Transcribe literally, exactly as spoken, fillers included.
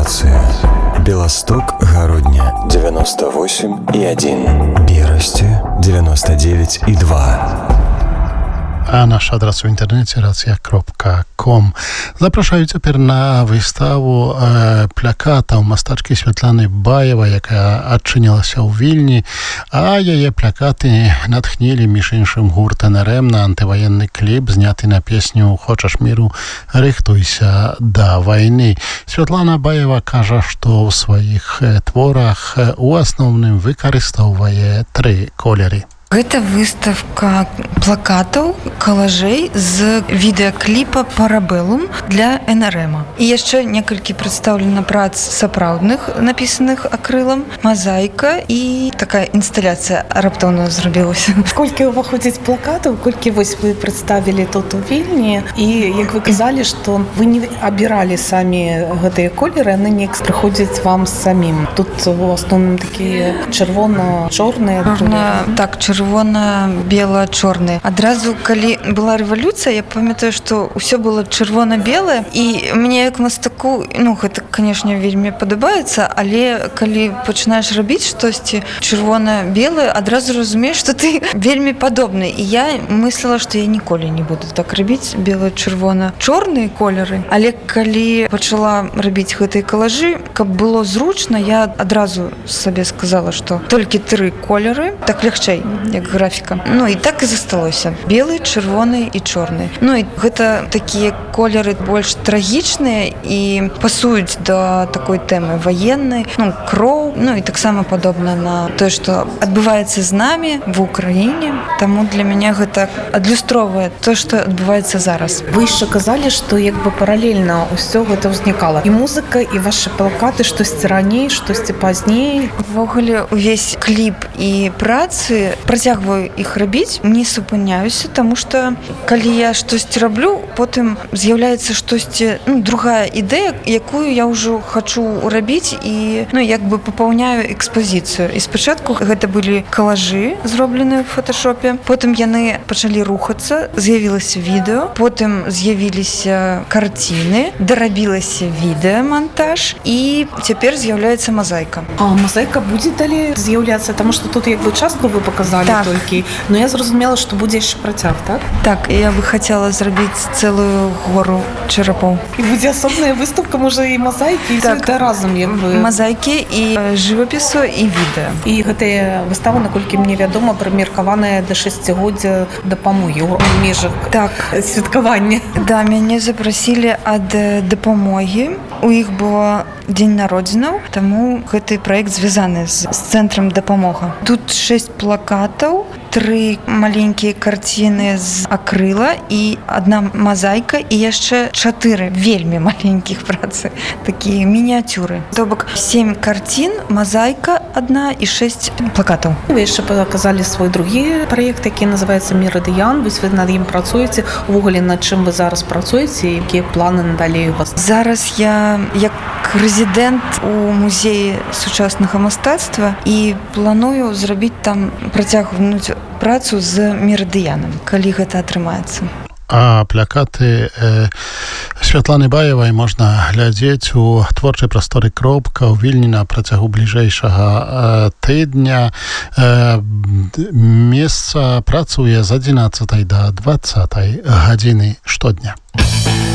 станция. Белосток, Городня девяносто восемь и один, Берасти девяносто девять и два. A nasz adres w internecie racja kropka com. Zapraszają цяпер на выставу э, плакатаў мастачкі Святланы Баевай, якая адчынілася ў Вільні, а яе плакаты натхнілі між іншым гурт эн эр эм на антываенны кліп, зняты на песню «Хочаш міру, рыхтуйся да вайны». Святлана Баева кажа, што ў сваіх творах у асноўным выкарыстоўвае тры колеры. Гэта выставка плакатаў, калажэй з відэакліпа «Парабелум» для эн эр эм. І яшчэ некалькі прадстаўлена прац сапраўдных, напісаных акрылам, мазаіка і такая інсталяцыя раптоўна зрабілася. Колькі ўваходзіць плакатаў, колькі вось вы прадставілі тут у Вільні, і як вы казалі, што вы не абіралі самі гэтыя колеры, яны неяк прыходзяць вам самім. Тут у асноўным такія чырвона-чорныя. Так, чырвона чырвона-бела-чорныя. Адразу, калі была рэвалюцыя, я памятаю, што ўсё было чырвона-белае, і мне як мастаку, ну, гэта, канешне, вельмі падабаецца, але калі пачынаеш рабіць штосьці чырвона-белае, адразу разумееш, што ты вельмі падобны. І я мысліла, што я ніколі не буду так рабіць бела-чырвона-чорныя колеры, але калі пачала рабіць гэтыя калажы, каб было зручна, я адразу сабе сказала, што толькі тры колеры, так лягчэй, як графіка. Ну і так і засталося. Белы, чырвоны і чорны. Ну і гэта такія колеры больш трагічныя і пасуюць да такой тэмы ваеннай, ну, кроў, ну і таксама падобна на тое, што адбываецца з намі в Украіне. Таму для мяне гэта адлюстроўвае тое, што адбываецца зараз. Вы яшчэ казалі, што як бы паралельна ўсё гэта ўзнікала. І музыка, і вашы плакаты, штосьці раней, штосьці пазней. Увогуле, увесь кліп і працы працягваю іх рабіць, не супыняюся, таму што калі я штосьці раблю, потым з'яўляецца штосьці, ну, другая ідэя, якую я ўжо хачу рабіць і, ну, як бы папаўняю экспазіцыю. І спачатку гэта былі калажы, зробленыя ў фоташопе, потым яны пачалі рухацца, з'явілася відэо, потым з'явіліся карціны, дарабілася відэамантаж і цяпер з'яўляецца мазаіка. А мазаіка будзе далей з'яўляцца, таму што тут як бы частку вы показалі так. Толькі, но я зразумела, што будзе яшчэ працяг, так? Так, я бы хацела зрабіць цэлую гору чарапоў. І будзе асобная выставка, можа, і мазаікі, і так. Гэта разам, як бы... Мазаікі і жывапісу, і відэа. І гэтая выстава, наколькі мне вядома, прымеркаваная да шасцігоддзя дапамогі ў межах так. святкавання. Да, мяне запрасілі ад дапамогі. У іх было дзень народзінаў, таму гэты праект звязаны з, з цэнтрам дапамога. Тут шэсць плакатаў, тры маленькія карціны з акрыла і адна мазаіка і яшчэ чатыры вельмі маленькіх працы, такія мініяцюры. То бок сем карцін, мазаіка адна і шэсць плакатаў. Вы яшчэ паказалі свой другі праект, які называецца «Мерыдыян». Вось вы над ім працуеце. Увогуле, над чым вы зараз працуеце, якія планы надалей у вас? Зараз я як рэзідэнт у музеі сучаснага мастацтва і планую зрабіць там, працягнуць працу з мерыдыянам, калі гэта атрымаецца. А плакаты э, Святланы Баевай можна глядзець у творчай прасторы «Кропка» ў Вільні на працягу бліжэйшага э, тыдня. Э, месца працуе з адзінаццатай да дваццатай гадзіны штодня.